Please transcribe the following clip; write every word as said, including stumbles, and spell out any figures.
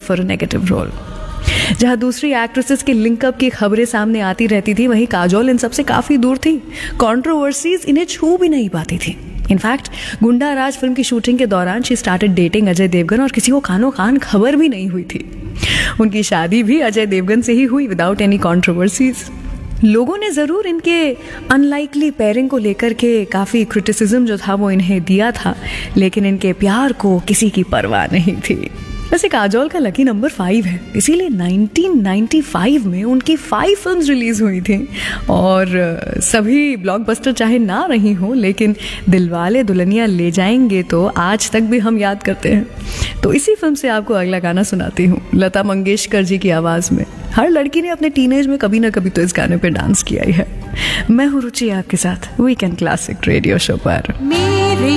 For a negative role. जहां दूसरी actresses के लिंकअप की खबरें सामने आती रहती थी, वहीं काजोल इन सबसे काफी दूर थी। कंट्रोवर्सीज इन्हें छू भी नहीं पाती थी। इनफैक्ट गुंडा राज फिल्म की शूटिंग के दौरान she started dating Ajay Devgan और किसी को कानो कान खबर भी नहीं हुई थी। उनकी शादी भी अजय देवगन से ही हुई विदाउट एनी कंट्रोवर्सीज। लोगों ने ज़रूर इनके अनलाइकली पेयरिंग को लेकर के काफ़ी क्रिटिसिज्म जो था वो इन्हें दिया था, लेकिन इनके प्यार को किसी की परवाह नहीं थी। वैसे काजोल का लकी नंबर फाइव है, इसीलिए नाइनटीन नाइंटी फाइव में उनकी फाइव फिल्म्स रिलीज हुई थी और सभी ब्लॉकबस्टर चाहे ना रही हो, लेकिन दिलवाले दुल्हनिया ले जाएंगे तो आज तक भी हम याद करते हैं। तो इसी फिल्म से आपको अगला गाना सुनाती हूँ, लता मंगेशकर जी की आवाज़ में। हर लड़की ने अपने टीनेज में कभी ना कभी तो इस गाने पे डांस किया ही है। मैं हूँ रुचि आपके साथ वीकेंड क्लासिक रेडियो शो पर।